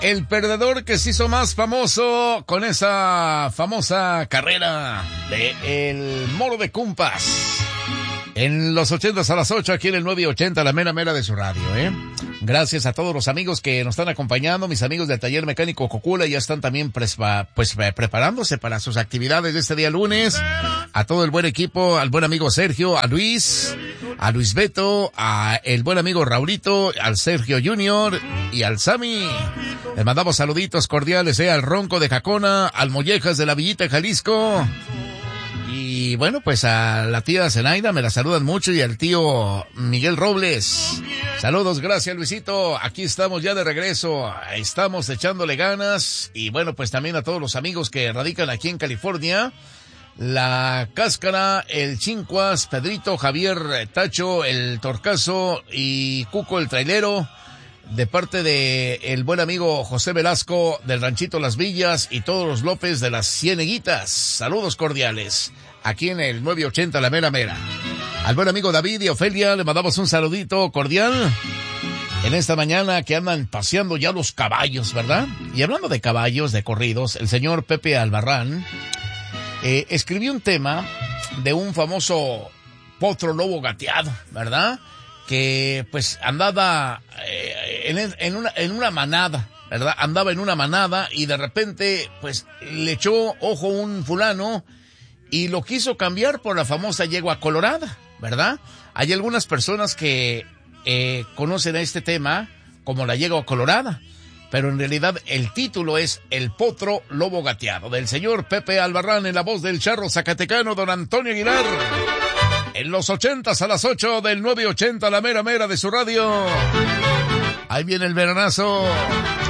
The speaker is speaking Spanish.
el perdedor que se hizo más famoso con esa famosa carrera de El Moro de Cumpas. En los 80 a las 8, aquí en el 980, la mera mera de su radio, Gracias a todos los amigos que nos están acompañando, mis amigos del Taller Mecánico Cocula ya están también preparándose para sus actividades de este día lunes. A todo el buen equipo, al buen amigo Sergio, a Luis Beto, a el buen amigo Raulito, al Sergio Junior y al Sammy. Les mandamos saluditos cordiales, al Ronco de Jacona, al Mollejas de la Villita, Jalisco. Y bueno, pues a la tía Zenaida me la saludan mucho y al tío Miguel Robles. Saludos, gracias Luisito. Aquí estamos ya de regreso. Estamos echándole ganas. Y bueno, pues también a todos los amigos que radican aquí en California. La Cáscara, el Chincuas, Pedrito, Javier, Tacho, el Torcazo y Cuco el Trailero. De parte de el buen amigo José Velasco del Ranchito Las Villas y todos los López de las Cieneguitas. Saludos cordiales. Aquí en el 980 la mera mera. Al buen amigo David y Ofelia le mandamos un saludito cordial. En esta mañana que andan paseando ya los caballos, ¿verdad? Y hablando de caballos, de corridos, el señor Pepe Albarrán escribió un tema de un famoso potro lobo gateado, ¿verdad? Que pues andaba en una manada, ¿verdad? Andaba en una manada y de repente pues le echó ojo un fulano y lo quiso cambiar por la famosa yegua colorada, ¿verdad? Hay algunas personas que conocen este tema como la yegua colorada, pero en realidad el título es El potro lobo gateado, del señor Pepe Albarrán en la voz del charro zacatecano don Antonio Aguilar. En los 80 a las 8 del 980, la mera mera de su radio. Ahí viene el veranazo.